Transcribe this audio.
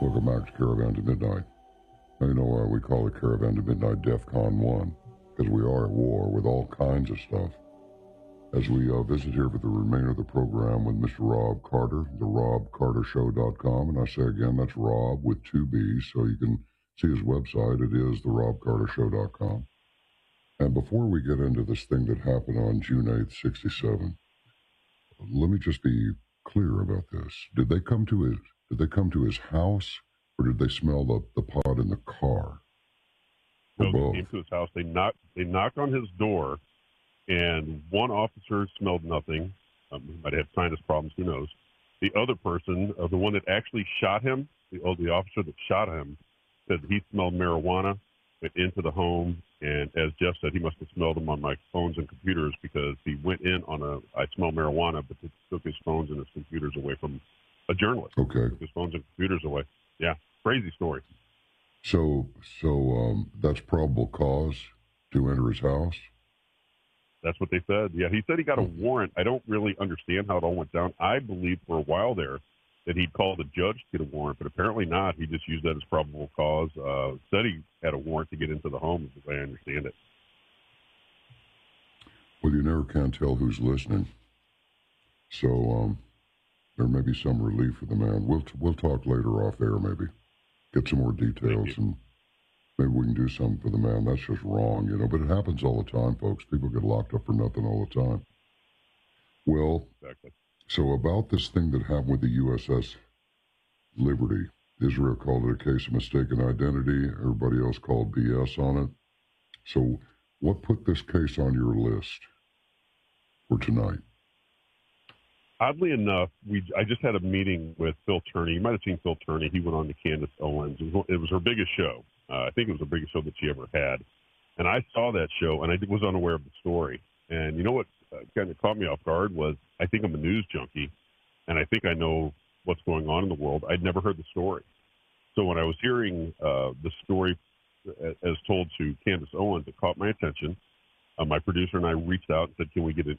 Welcome back to Caravan to Midnight. Now, you know why we call it Caravan to Midnight DEFCON 1? Because we are at war with all kinds of stuff. As we visit here for the remainder of the program with Mr. Rob Carter, the RobCarterShow.com. And I say again, that's Rob with 2 B's, so you can see his website. It is the RobCarterShow.com. And before we get into this thing that happened on June 8th, 67, let me just be clear about this. Did they come to his house, or did they smell the pot in the car? No, they came to his house. They knocked on his door, and one officer smelled nothing. He might have sinus problems. Who knows? The other person, the one that actually shot him, the officer that shot him, said he smelled marijuana, went into the home, and as Jeff said, he must have smelled them on my phones and computers because he went in on I smell marijuana, but he took his phones and his computers away from a journalist. Okay. Took his phones and computers away. Yeah, crazy story. So that's probable cause to enter his house? That's what they said. Yeah, he said he got a warrant. I don't really understand how it all went down. I believe for a while there that he'd called the judge to get a warrant, but apparently not. He just used that as probable cause. Said he had a warrant to get into the home, as I understand it. Well, you never can tell who's listening. So there may be some relief for the man. We'll talk later off air, maybe. Get some more details, and maybe we can do something for the man. That's just wrong, you know. But it happens all the time, folks. People get locked up for nothing all the time. Well, exactly. So about this thing that happened with the USS Liberty, Israel called it a case of mistaken identity. Everybody else called BS on it. So what put this case on your list for tonight? Oddly enough, I just had a meeting with Phil Turney. You might have seen Phil Turney. He went on to Candace Owens. It was her biggest show. I think it was the biggest show that she ever had. And I saw that show, and I was unaware of the story. And you know what kind of caught me off guard was I think I'm a news junkie, and I think I know what's going on in the world. I'd never heard the story. So when I was hearing the story as told to Candace Owens, it caught my attention. My producer and I reached out and said, can we get an